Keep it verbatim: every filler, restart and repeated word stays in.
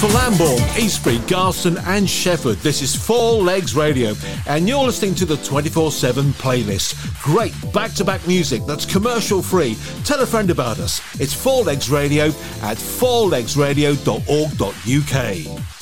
for Lambourne, Eastbury, Garston and Shefford. This is Four Legs Radio and you're listening to the twenty-four seven playlist. Great back-to-back music that's commercial free. Tell a friend about us. It's Four Legs Radio at four legs radio dot org dot uk.